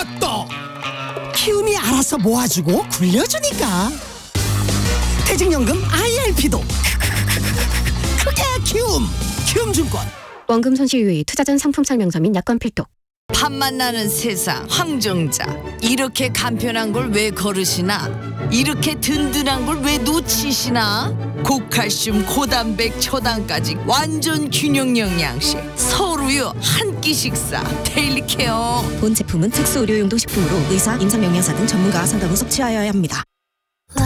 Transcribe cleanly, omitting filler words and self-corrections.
것도 키움이 알아서 모아주고 굴려주니까. 퇴직연금 IRP도 크게 키움증권. 원금 손실 유의, 투자 전 상품 설명서 및 약관 필독. 밥맛 나는 세상 황정자, 이렇게 간편한 걸 왜 거르시나? 이렇게 든든한 걸 왜 놓치시나? 고칼슘, 고단백, 초당까지 완전 균형 영양식, 서울우유 한 끼 식사 데일리 케어. 본 제품은 특수 의료용도 식품으로 의사, 임상영양사 등 전문가가 상담 후 섭취하여야 합니다.